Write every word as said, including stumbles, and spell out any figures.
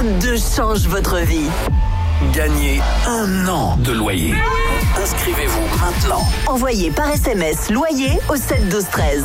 Numéro deux change votre vie. Gagnez un an de loyer. Inscrivez-vous maintenant. Envoyez par S M S loyer au sept douze treize.